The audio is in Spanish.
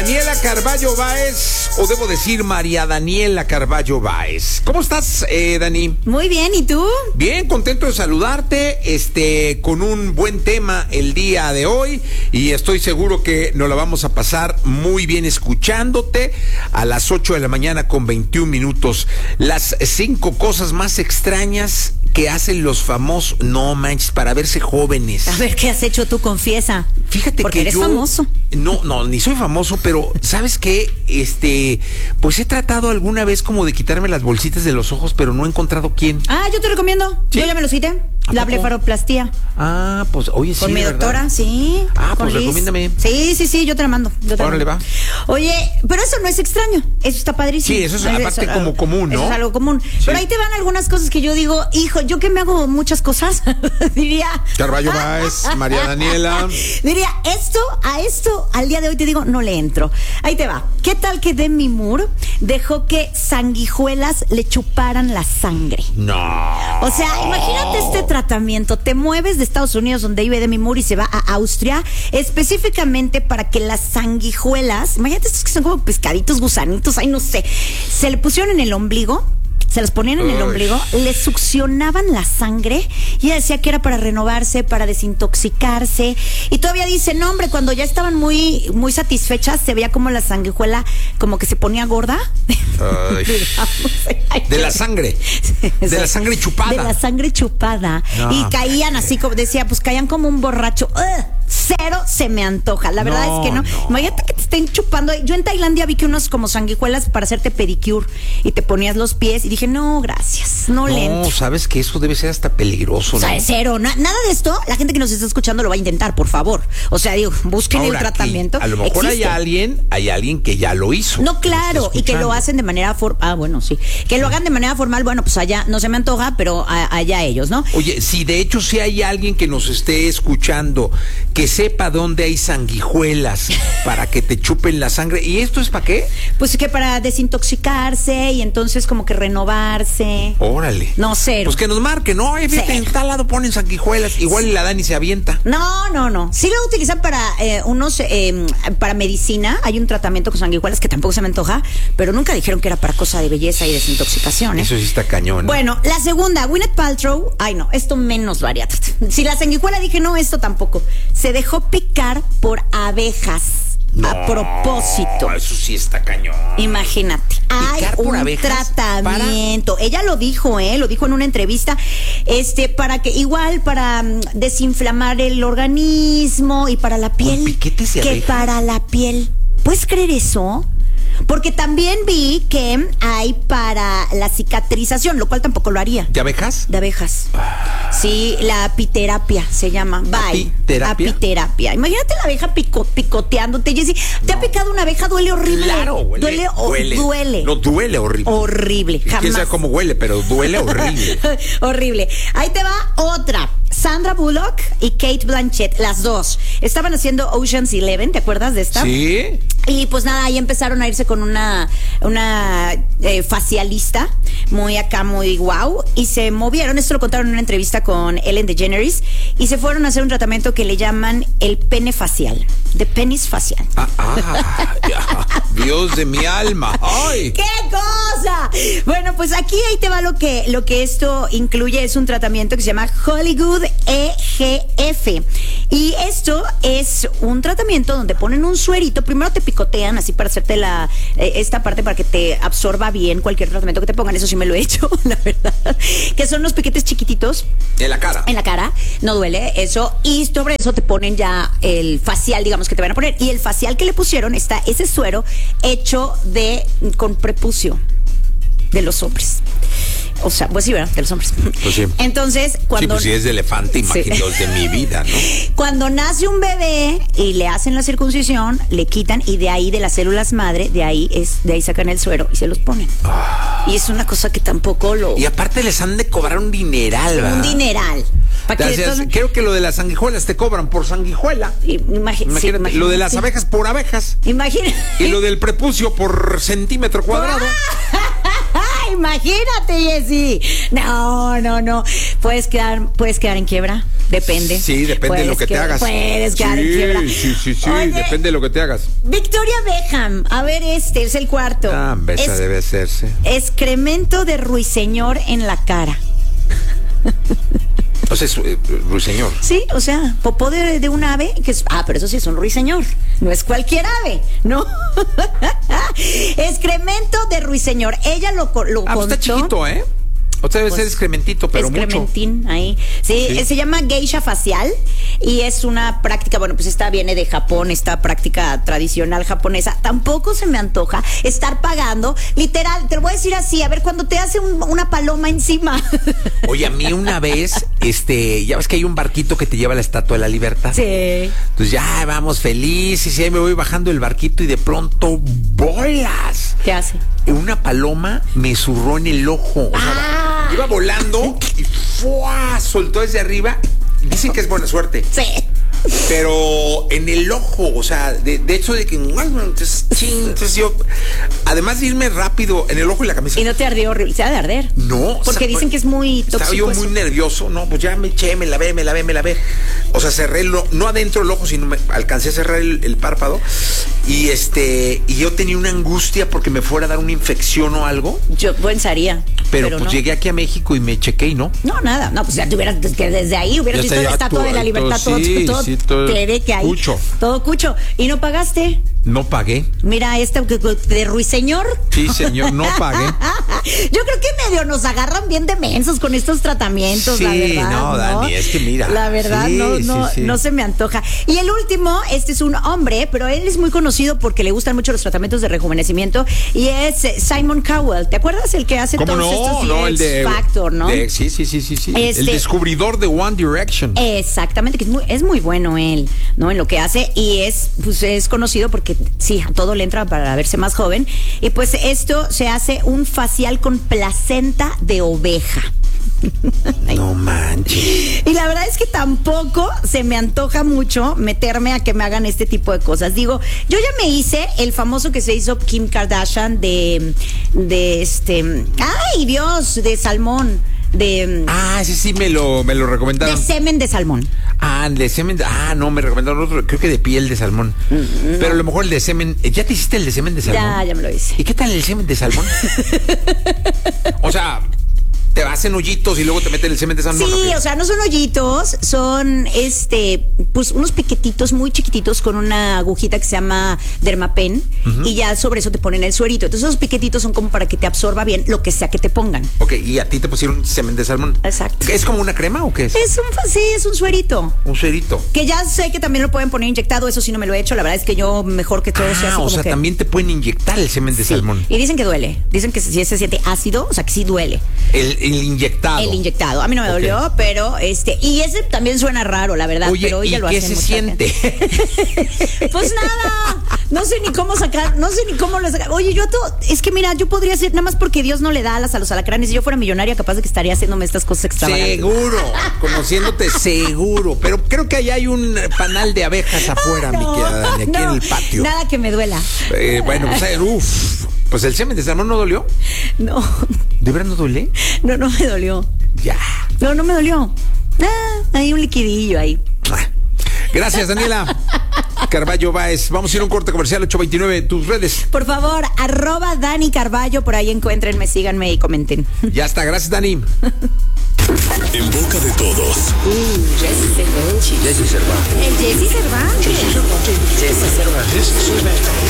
Daniela Carballo Báez, o debo decir María Daniela Carballo Báez. ¿Cómo estás, Dani? Muy bien, ¿y tú? Bien, contento de saludarte, con un buen tema el día de hoy, y estoy seguro que nos la vamos a pasar muy bien escuchándote a las 8 de la mañana con 21 minutos. Las 5 cosas más extrañas que hacen los famosos, no manches, para verse jóvenes. A ver, ¿qué has hecho tú? Confiesa. Fíjate porque que eres yo famoso. No, ni soy famoso, pero ¿sabes qué? Pues he tratado alguna vez como de quitarme las bolsitas de los ojos, pero no he encontrado quién. Ah, yo te recomiendo. ¿Sí? Yo ya me los quité. ¿A La poco? blefaroplastia. Ah, pues oye, sí, Con mi ¿verdad? doctora, sí. Ah, con pues Liz. recomiéndame. Sí, yo te la mando. Órale, va. Oye, pero eso no es extraño. Eso está padrísimo. Sí, eso es aparte como común, ¿no? Eso es algo común. Sí. Pero ahí te van algunas cosas que yo digo, hijo, yo que me hago muchas cosas, diría. Carballo Báez, María Daniela. Diría, a esto, al día de hoy te digo, no le entro. Ahí te va. ¿Qué tal que Demi Moore dejó que sanguijuelas le chuparan la sangre? No. O sea, imagínate este tratamiento. Te mueves de Estados Unidos, donde vive Demi Moore, y se va a Austria, específicamente para que las sanguijuelas, imagínate estos que son como pescaditos, gusanitos, ay, no sé, se le pusieron en el ombligo. Se las ponían en el ombligo, le succionaban la sangre y ella decía que era para renovarse, para desintoxicarse. Y todavía dice, no, hombre, cuando ya estaban muy, muy satisfechas, se veía como la sanguijuela como que se ponía gorda. De la sangre. De la sangre chupada. De la sangre chupada. No. Y caían así, como decía, pues caían como un borracho. Cero se me antoja. La verdad es que no. Imagínate que te estén chupando. Yo en Tailandia vi que unos como sanguijuelas para hacerte pedicure y te ponías los pies y dije, no, gracias, no le entro. No, sabes que eso debe ser hasta peligroso, O sea, ¿no? cero, nada de esto, la gente que nos está escuchando lo va a intentar, por favor. O sea, digo, busquen Ahora, el tratamiento. a lo mejor Existe. hay alguien que ya lo hizo. No, claro, y que lo hacen de manera bueno, sí. Que lo hagan de manera formal, bueno, pues allá no se me antoja, pero allá ellos, ¿no? Oye, si de hecho si hay alguien que nos esté escuchando que sepa dónde hay sanguijuelas para que te chupen la sangre, ¿y esto es para qué? Pues que para desintoxicarse y entonces como que renovarse. Órale. No, cero. Pues que nos marquen, ¿no? Fíjate, en tal lado ponen sanguijuelas, igual y la Dani se avienta. No. Sí lo utilizan para para medicina. Hay un tratamiento con sanguijuelas que tampoco se me antoja, pero nunca dijeron que era para cosa de belleza y desintoxicación, ¿eh? Eso sí está cañón. Bueno, la segunda, Gwyneth Paltrow. Ay, no, esto menos variado. Si la sanguijuela dije no, esto tampoco. Se dejó picar por abejas. No, a propósito. Eso sí está cañón. Imagínate. Hay un tratamiento. Ella lo dijo en una entrevista, para desinflamar el organismo y para la piel. ¿Con piquetes de abeja? Para la piel. ¿Puedes creer eso? Porque también vi que hay para la cicatrización, lo cual tampoco lo haría. ¿De abejas? De abejas. Sí, la apiterapia se llama. Apiterapia. Imagínate la abeja picoteándote, Jessy. ¿Te ha picado una abeja? Duele horrible. Claro, huele. Duele. No, duele horrible. Horrible, jamás. Quién sabe cómo huele, pero duele horrible. Horrible. Ahí te va otra. Sandra Bullock y Kate Blanchett, las dos, estaban haciendo Ocean's 11, ¿te acuerdas de esta? Sí. Y pues nada, ahí empezaron a irse con una facialista, muy acá, muy guau, y se movieron, esto lo contaron en una entrevista con Ellen DeGeneres, y se fueron a hacer un tratamiento que le llaman el pene facial, de penis facial. Dios de mi alma. ¡Ay! ¡Qué cosa! Bueno, pues aquí ahí te va lo que esto incluye. Es un tratamiento que se llama Hollywood EGF. Y esto es un tratamiento donde ponen un suerito. Primero te picotean así para hacerte esta parte para que te absorba bien cualquier tratamiento que te pongan. Eso sí me lo he hecho, la verdad. Que son unos piquetes chiquititos. En la cara. En la cara. No duele eso. Y sobre eso te ponen ya el facial, digamos, que te van a poner. Y el facial que le pusieron está ese suero hecho con prepucio de los hombres. O sea, pues sí, ¿verdad? De los hombres. Pues sí. Entonces, cuando... Sí, pues si es de elefante, imagínate los de mi vida, ¿no? Cuando nace un bebé y le hacen la circuncisión, le quitan y de ahí, de las células madre, de ahí sacan el suero y se los ponen. Y es una cosa que tampoco lo... Y aparte les han de cobrar un dineral, ¿verdad? Un dineral. Creo que lo de las sanguijuelas te cobran por sanguijuela. Imagínate. Lo de las abejas por abejas. Imagínate. Y lo del prepucio por centímetro cuadrado. Imagínate, Jessy. No. Puedes quedar en quiebra. Depende. Sí, depende de lo que te hagas. Puedes quedar en quiebra. Sí, Oye, depende de lo que te hagas. Victoria Beckham, a ver, este es el cuarto. Esa debe hacerse. Excremento de ruiseñor en la cara. O sea, es ruiseñor. Sí, o sea, popó de un ave que es. Pero eso sí es un ruiseñor. No es cualquier ave, ¿no? Excremento de ruiseñor. Ella lo contó. Pues está chiquito, ¿eh? O sea, debe ser excrementito, pero excrementín, mucho. Ahí. Sí, se llama geisha facial y es una práctica, bueno, pues esta viene de Japón, esta práctica tradicional japonesa. Tampoco se me antoja estar pagando, literal, te lo voy a decir así, a ver, cuando te hace una paloma encima. Oye, a mí una vez, ya ves que hay un barquito que te lleva a la Estatua de la Libertad. Sí. Entonces ya vamos felices y ahí me voy bajando el barquito y de pronto, ¡bolas! ¿Qué hace? Una paloma me zurró en el ojo. O sea, iba volando y ¡fua! Soltó desde arriba. Dicen que es buena suerte. Sí. Pero en el ojo, o sea, de hecho de que entonces yo, además de irme rápido en el ojo y la camisa. ¿Y no te ardió horrible? ¿Se ha de arder? No. Porque dicen que es muy tóxico. Estaba yo muy nervioso, no, pues ya me eché, me lavé. O sea, cerré no adentro el ojo, sino alcancé a cerrar el párpado. Y y yo tenía una angustia porque me fuera a dar una infección o algo. Yo pensaría. Pero pues no. Llegué aquí a México y me chequé y no. No, nada. No, pues ya tuvieras que desde ahí hubieras visto la Estatua de la Libertad, todo que hay. Cucho. Todo cucho. ¿Y no pagaste? No pagué. Mira, de ruiseñor. Sí, señor, no pagué. Yo creo que medio nos agarran bien de mensos con estos tratamientos, sí, la verdad. No, Dani, es que mira. La verdad, no se me antoja. Y el último, este es un hombre, pero él es muy conocido porque le gustan mucho los tratamientos de rejuvenecimiento y es Simon Cowell. ¿Te acuerdas? El que hace todos estos el de Factor, ¿no? Sí. El descubridor de One Direction. Exactamente, que es muy bueno él, ¿no? En lo que hace y es conocido porque sí, a todo le entra para verse más joven. Y pues esto se hace un facial con placenta de oveja. No manches. Y la verdad es que tampoco se me antoja mucho meterme a que me hagan este tipo de cosas. Digo, yo ya me hice el famoso que se hizo Kim Kardashian de ay Dios, de salmón. Ese sí me lo recomendaron. De semen de salmón. De semen. No, me recomendaron otro, creo que de piel de salmón. No. Pero a lo mejor el de semen. ¿Ya te hiciste el de semen de salmón? Ya me lo hice. ¿Y qué tal el semen de salmón? O sea, te hacen hoyitos y luego te meten el semen de salmón. Sí, o sea, no son hoyitos, son pues unos piquetitos muy chiquititos con una agujita que se llama Dermapen y ya sobre eso te ponen el suerito. Entonces esos piquetitos son como para que te absorba bien lo que sea que te pongan. Ok, y a ti te pusieron semen de salmón. Exacto. ¿Es como una crema o qué es? Sí, es un suerito. Un suerito. Que ya sé que también lo pueden poner inyectado, eso sí no me lo he hecho, la verdad es que yo mejor que todo se hace como que... también te pueden inyectar el semen de salmón. Y dicen que duele, dicen que si se siente ácido, o sea que sí duele. El inyectado. El inyectado. A mí no me dolió, pero y ese también suena raro, la verdad. Oye, pero ella lo hace. ¿qué se siente? Pues nada. No sé ni cómo sacar, no sé ni cómo lo sacar. Oye, es que mira, yo podría ser, nada más porque Dios no le da alas a los alacranes. Si yo fuera millonaria, capaz de que estaría haciéndome estas cosas extravagantes. Seguro, conociéndote seguro. Pero creo que allá hay un panal de abejas afuera, mi querida Dani, aquí en el patio. Nada que me duela. Bueno, pues pues el semen de salmón no dolió. No. ¿De verdad no duele? No me dolió. Ya. No me dolió. Hay un liquidillo ahí. Gracias, Daniela Carballo Báez. Vamos a ir a un corte comercial, 829, tus redes. Por favor, @Dani Carballo, por ahí encuéntrenme, síganme y comenten. Ya está, gracias, Dani. En boca de todos. Jesse Cervantes. El Jesse Cervantes. Jesse Cervantes.